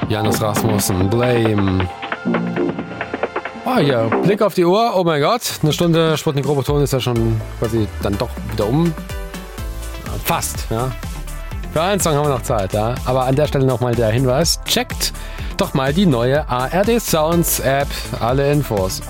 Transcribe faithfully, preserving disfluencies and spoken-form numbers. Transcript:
Janus Rasmussen, Blame. Oh ja, Blick auf die Uhr. Oh mein Gott, eine Stunde Sputnik Roboton ist ja schon quasi dann doch wieder um. Fast, ja. Für einen Song haben wir noch Zeit, ja. Aber an der Stelle nochmal der Hinweis. Checkt doch mal die neue A R D Sounds App. Alle Infos